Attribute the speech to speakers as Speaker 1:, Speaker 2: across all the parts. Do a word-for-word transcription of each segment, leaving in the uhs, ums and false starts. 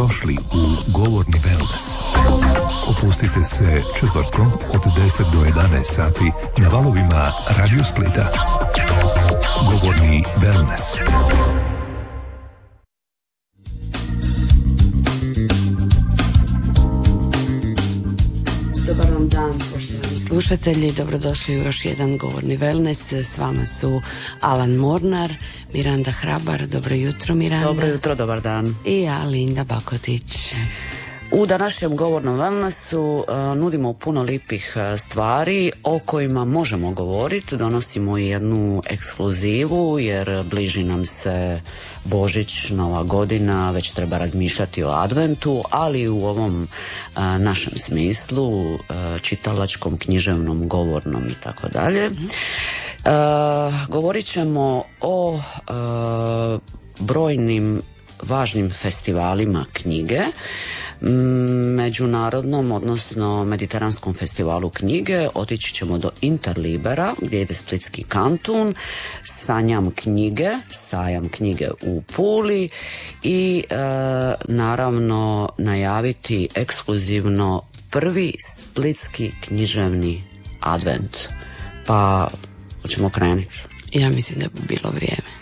Speaker 1: Dobrodošli u Govorni wellness. Opustite se četvrtkom od deset do jedanaest sati na valovima Radio Splita. Govorni wellness.
Speaker 2: Dobar vam dan, poštovani slušatelji, dobrodošli u još jedan Govorni wellness. S vama su Alan Mornar, Miranda Hrabar. Dobro jutro, Miranda.
Speaker 3: Dobro jutro, dobar dan.
Speaker 2: I ja, Linda Bakotić.
Speaker 3: U današnjem Govornom wellnessu uh, nudimo puno lipih uh, stvari o kojima možemo govoriti. Donosimo jednu ekskluzivu jer bliži nam se Božić, Nova godina, već treba razmišljati o adventu, ali u ovom uh, našem smislu, uh, čitalačkom, književnom, govornom i tako dalje. Govorit ćemo o uh, brojnim važnim festivalima knjige, međunarodnom, odnosno mediteranskom festivalu knjige. Otići ćemo do Interlibera, gdje ide Splitski kantun, Sanjam knjige, sajam knjige u Puli i e, naravno najaviti ekskluzivno prvi Splitski književni advent. Pa, hoćemo krenuti?
Speaker 2: Ja mislim da bi bilo vrijeme.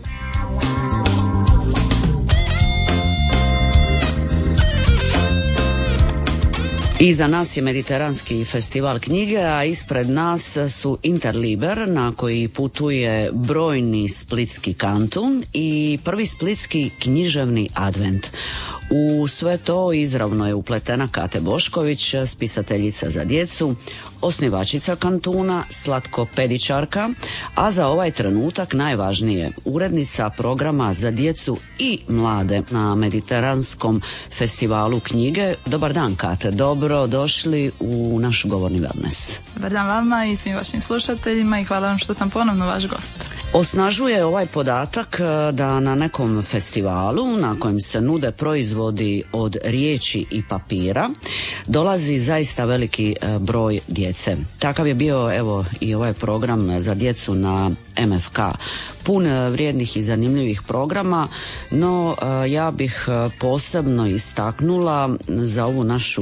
Speaker 3: Iza nas je Mediteranski festival knjige, a ispred nas su Interliber, na koji putuje brojni Splitski kantun i prvi Splitski književni advent. U sve to izravno je upletena Kate Bošković, spisateljica za djecu, osnivačica kantuna, slatkopedičarka, a za ovaj trenutak najvažnije, urednica programa za djecu i mlade na Mediteranskom festivalu knjige. Dobar dan, Kate, dobro došli u naš Govorni wellness.
Speaker 4: Dobar dan vama i svim vašim slušateljima i hvala vam što sam ponovno vaš gost.
Speaker 3: Osnažuje ovaj podatak da na nekom festivalu na kojem se nude proizvodi od riječi i papira dolazi zaista veliki broj djece. Takav je bio evo i ovaj program za djecu na M F K. Pun vrijednih i zanimljivih programa, no ja bih posebno istaknula za ovu našu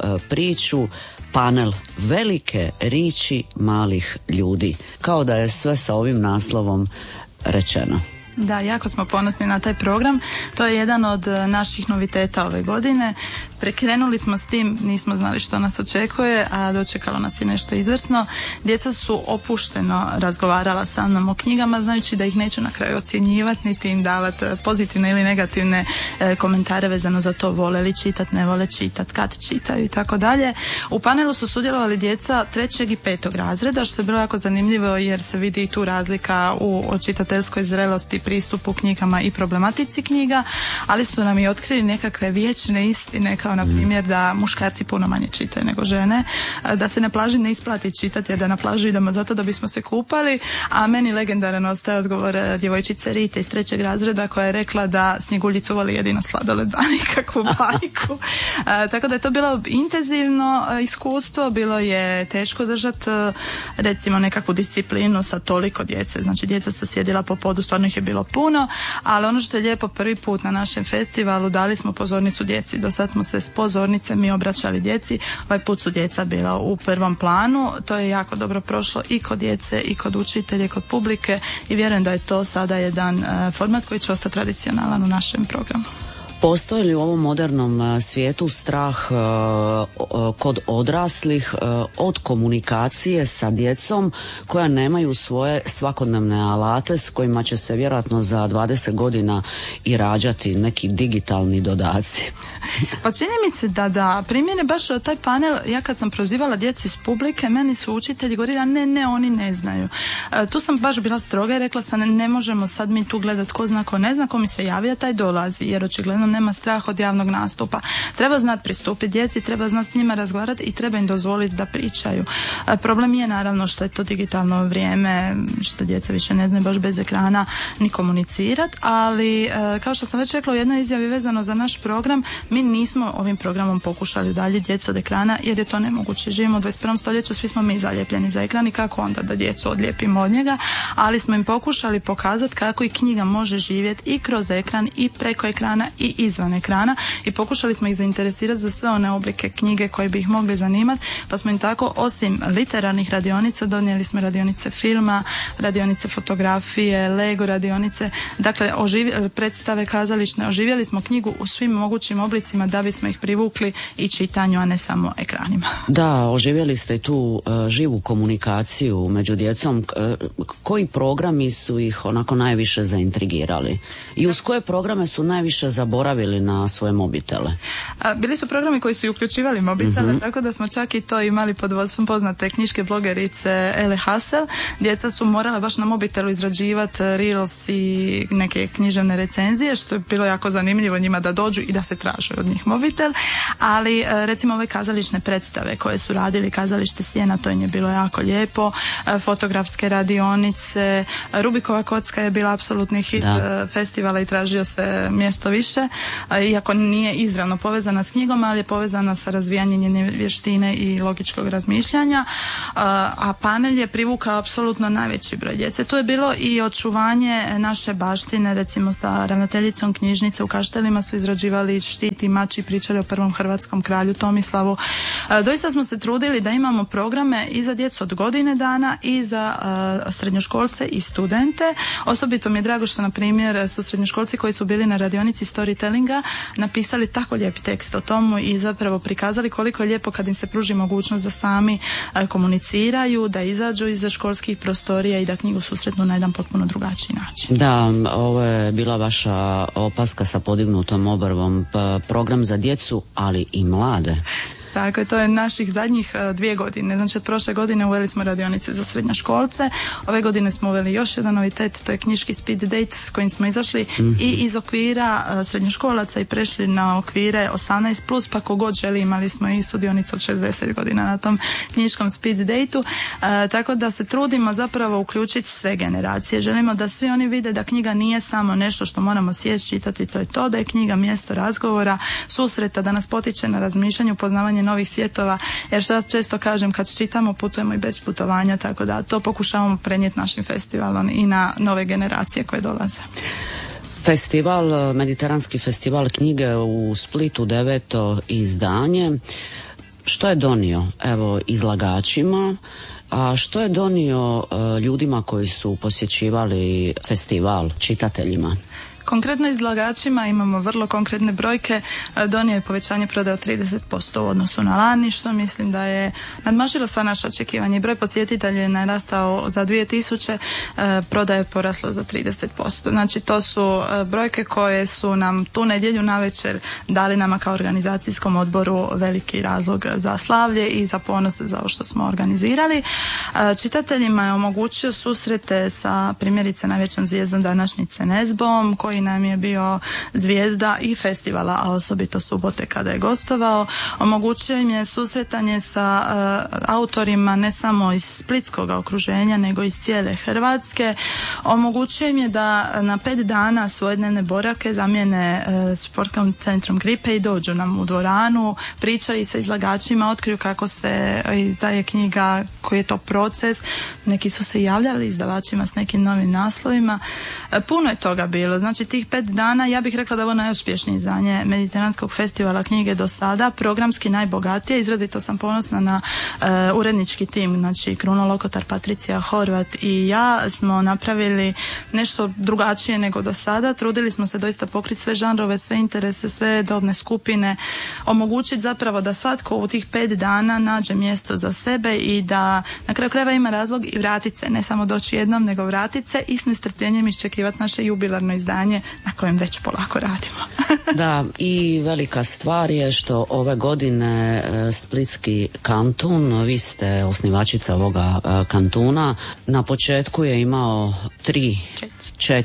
Speaker 3: priču panel Velike riči malih ljudi. Kao da je sve sa ovim naslovom rečeno.
Speaker 4: Da, jako smo ponosni na taj program. To je jedan od naših noviteta ove godine. Prekrenuli smo s tim, nismo znali što nas očekuje, a dočekalo nas je nešto izvrsno. Djeca su opušteno razgovarala sa mnom o knjigama, znajući da ih neću na kraju ocjenjivati, niti im davati pozitivne ili negativne e, komentare vezano za to vole li čitat, ne vole čitat, kad čitaju i tako dalje. U panelu su sudjelovali djeca trećeg i petog razreda, što je bilo jako zanimljivo jer se vidi i tu razlika u čitateljskoj zrelosti, pristupu knjigama i problematici knjiga, ali su nam i otkrili nekakve vječne istine, kao na primjer da muškarci puno manje čitaju nego žene, da se na plaži ne isplati čitati jer da na plažu idemo zato da bismo se kupali, a meni legendaran ostaje odgovor djevojčice Rite iz trećeg razreda koja je rekla da Snjeguljicu voli jedino sladoled, a nikakvu bajku. Tako da je to bilo intenzivno iskustvo, bilo je teško držati recimo nekakvu disciplinu sa toliko djece, znači djeca se sjedila po podu, stvarno ih je bilo puno, ali ono što je lijepo, prvi put na našem festivalu dali smo pozornicu djeci. Do sad smo se s pozornice mi obraćali djeci, ovaj put su djeca bila u prvom planu. To je jako dobro prošlo i kod djece i kod učitelja i kod publike i vjerujem da je to sada jedan uh, format koji će ostati tradicionalan u našem programu.
Speaker 3: Postoji li u ovom modernom svijetu strah uh, kod odraslih uh, od komunikacije sa djecom koja nemaju svoje svakodnevne alate s kojima će se vjerojatno za dvadeset godina i rađati neki digitalni dodaci?
Speaker 4: Pa čini mi se da da. Primjer je baš taj panel, ja kad sam prozivala djecu iz publike, meni su učitelji govorili, ne, ne, oni ne znaju. E, tu sam baš bila stroga i rekla sam, ne, ne možemo sad mi tu gledati ko zna, ko ne zna, ko mi se javija, taj dolazi, jer očigledno nema strah od javnog nastupa. Treba znati pristupiti djeci, treba znati s njima razgovarati i treba im dozvoliti da pričaju. E, problem je naravno što je to digitalno vrijeme, što djeca više ne znaju baš bez ekrana ni komunicirati, ali e, kao što sam već rekla u jednoj izjavi vezano za naš program, Mi nismo ovim programom pokušali udaljiti djecu od ekrana jer je to nemoguće. Živimo u dvadeset prvom stoljeću, svi smo mi zalijepljeni za ekran i kako onda da djecu odlijepimo od njega, ali smo im pokušali pokazati kako i knjiga može živjeti i kroz ekran i preko ekrana i izvan ekrana i pokušali smo ih zainteresirati za sve one oblike knjige koje bi ih mogli zanimati, pa smo im tako osim literarnih radionica donijeli smo radionice filma, radionice fotografije, Lego radionice, dakle oživi, predstave kazališne, oživjeli smo knjigu u svim mogućim oblicima da bismo ih privukli i čitanju, a ne samo ekranima.
Speaker 3: Da, oživjeli ste tu uh, živu komunikaciju među djecom. Uh, koji programi su ih onako najviše zaintrigirali? I uz koje programe su najviše zaboravili na svoje mobitele?
Speaker 4: A, bili su programi koji su i uključivali mobitele, mm-hmm. tako da smo čak i to imali pod vodstvom poznate knjiške blogerice Ele Hassel. Djeca su morala baš na mobitelu izrađivati reels i neke književne recenzije, što je bilo jako zanimljivo njima da dođu i da se traže od njih mobitel, ali recimo ove kazališne predstave koje su radili, Kazalište Sjena, to im je bilo jako lijepo, fotografske radionice, Rubikova kocka je bila apsolutni hit da. festivala i tražio se mjesto više, iako nije izravno povezana s knjigom, ali je povezana sa razvijanjem njene vještine i logičkog razmišljanja, a panel je privukao apsolutno najveći broj djece. Tu je bilo i očuvanje naše baštine, recimo sa ravnateljicom knjižnice u Kaštelima su izrađivali štit i mač i pričali o prvom hrvatskom kralju Tomislavu. Doista smo se trudili da imamo programe i za djecu od godine dana i za uh, srednjoškolce i studente. Osobito mi je drago što, na primjer, su srednjoškolci koji su bili na radionici storytellinga napisali tako lijepi tekst o tomu i zapravo prikazali koliko je lijepo kad im se pruži mogućnost da sami uh, komuniciraju, da izađu iz školskih prostorija i da knjigu susretnu na jedan potpuno drugačiji način.
Speaker 3: Da, ovo je bila vaša opaska sa podignutom obrvom. Program za djecu, ali i mlade.
Speaker 4: Tako je, to je naših zadnjih uh, dvije godine. Znači od prošle godine uveli smo radionice za srednjoškolce. Ove godine smo uveli još jedan novitet, to je knjiški speed date s kojim smo izašli mm-hmm. i iz okvira uh, srednjoškolaca i prešli na okvire osamnaest plus, pa kogod želi, imali smo i sudionicu od šezdeset godina na tom knjiškom speed dateu. Uh, tako da se trudimo zapravo uključiti sve generacije. Želimo da svi oni vide da knjiga nije samo nešto što moramo sjesti čitati, to je to, da je knjiga mjesto razgovora, susreta, da nas potiče na razmišljanje, upoznavanje novih svjetova, jer što ja često kažem, kad čitamo putujemo i bez putovanja, tako da to pokušavamo prenijeti našim festivalom i na nove generacije koje dolaze.
Speaker 3: Festival, Mediteranski festival knjige u Splitu, deveto izdanje. Što je donio, evo, izlagačima, a što je donio uh, ljudima koji su posjećivali festival, čitateljima?
Speaker 4: Konkretno izlagačima imamo vrlo konkretne brojke. Donio je povećanje prodaje od trideset posto u odnosu na lani, što mislim da je nadmašilo sva naša očekivanja. Broj posjetitelja je narastao za dvije tisuće, prodaja je porasla za trideset posto. Znači to su brojke koje su nam tu nedjelju navečer dali nama kao organizacijskom odboru veliki razlog za slavlje i za ponos za ovo što smo organizirali. Čitateljima je omogućio susrete sa primjerice najvećom zvijezdom današnjice Nezbom, koji nam je bio zvijezda i festivala, a osobito subote kada je gostovao. Omogućio im je susretanje sa uh, autorima ne samo iz splitskog okruženja, nego iz cijele Hrvatske. Omogućio im je da na pet dana svoje dnevne boravke zamijene uh, sportskom centrom Gripe i dođu nam u dvoranu, pričaju sa izlagačima, otkriju kako se izdaje knjiga, koji je to proces. Neki su se javljali izdavačima s nekim novim naslovima. Uh, puno je toga bilo. Znači tih pet dana, ja bih rekla da ovo najuspješnije izdanje Mediteranskog festivala knjige do sada, programski najbogatije. Izrazito sam ponosna na uh, urednički tim, znači Kruno Lokotar, Patricija Horvat i ja smo napravili nešto drugačije nego do sada. Trudili smo se doista pokriti sve žanrove, sve interese, sve dobne skupine, omogućiti zapravo da svatko u tih pet dana nađe mjesto za sebe i da na kraju krajeva ima razlog i vratiti se, ne samo doći jednom, nego vratiti se i s nestrpljenjem iščekivati naše jubilarno izdanje na kojem već polako radimo.
Speaker 3: Da, i velika stvar je što ove godine e, Splitski kantun, vi ste osnivačica ovoga e, kantuna, na početku je imao tri, četiri, četiri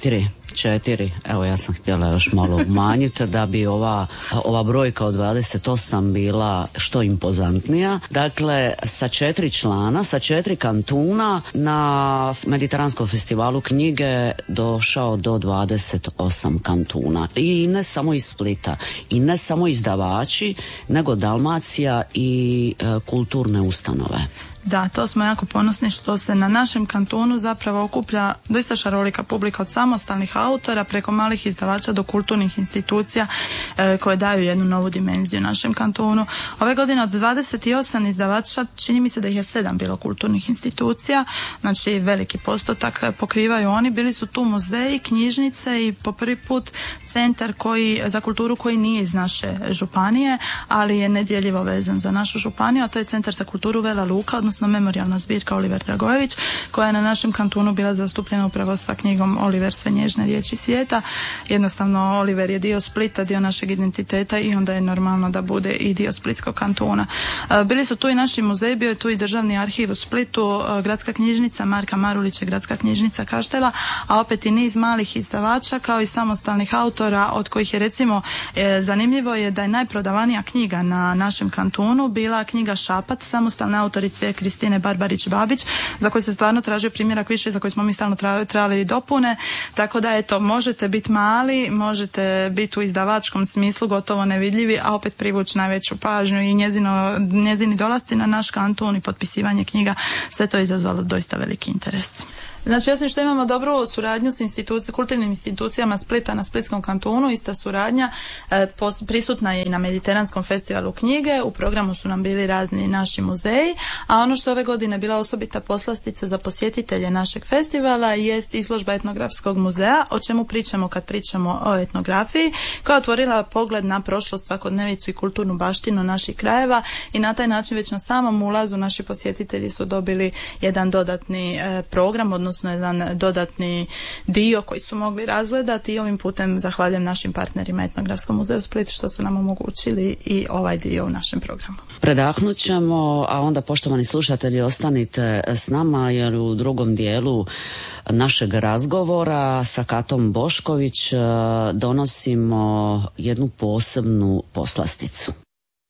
Speaker 3: Četiri, evo ja sam htjela još malo umanjiti da bi ova, ova brojka od dvadeset osam bila što impozantnija. Dakle, sa četiri člana, sa četiri kantuna na Mediteranskom festivalu knjige došao do dvadeset osam kantuna. I ne samo iz Splita, i ne samo izdavači, nego Dalmacija i e, kulturne ustanove.
Speaker 4: Da, to smo jako ponosni što se na našem kantunu zapravo okuplja doista šarolika publika od samostalnih autora preko malih izdavača do kulturnih institucija e, koje daju jednu novu dimenziju našem kantunu. Ove godine od dvadeset osam izdavača čini mi se da ih je sedam bilo kulturnih institucija, znači veliki postotak pokrivaju oni. Bili su tu muzeji, knjižnice i po prvi put centar koji, za kulturu koji nije iz naše županije, ali je nedjeljivo vezan za našu županiju, a to je Centar za kulturu Vela Luka, odnosno memorijalna zbirka Oliver Dragojević, koja je na našem kantunu bila zastupljena upravo sa knjigom Oliver, sve nježne riječi svijeta. Jednostavno, Oliver je dio Splita, dio našeg identiteta i onda je normalno da bude i dio splitskog kantuna. Bili su tu i naši muzeji, bio je tu i državni arhiv u Splitu, gradska knjižnica Marka Marulića, gradska knjižnica Kaštela, a opet i niz malih izdavača kao i samostalnih autora, od kojih je recimo e, zanimljivo je da je najprodavanija knjiga na našem kantunu bila knjiga Šapat, samostalne autorice Kristine Barbarić-Babić, za koju se stvarno tražio primjerak više, za koji smo mi stalno trebali i dopune, tako da eto, možete biti mali, možete biti u izdavačkom smislu gotovo nevidljivi, a opet privući najveću pažnju i njezino, njezini dolasci na naš kantun i potpisivanje knjiga, sve to je izazvalo doista veliki interes. Znači, osim što imamo dobru suradnju s instituci, kulturnim institucijama Splita na Splitskom kantunu, ista suradnja e, post, prisutna je i na Mediteranskom festivalu knjige. U programu su nam bili razni naši muzeji, a ono što ove godine bila osobita poslastica za posjetitelje našeg festivala jest izložba Etnografskog muzeja, o čemu pričamo kad pričamo o etnografiji, koja je otvorila pogled na prošlost, svakodnevicu i kulturnu baštinu naših krajeva i na taj način već na samom ulazu naši posjetitelji su dobili jedan dodatni e, program, odnosno odnosno jedan dodatni dio koji su mogli razgledati i ovim putem zahvaljujem našim partnerima Etnografskom muzeju Split što su nam omogućili i ovaj dio u našem programu.
Speaker 3: Predahnut ćemo, a onda poštovani slušatelji ostanite s nama jer u drugom dijelu našeg razgovora sa Katom Bošković donosimo jednu posebnu poslasticu.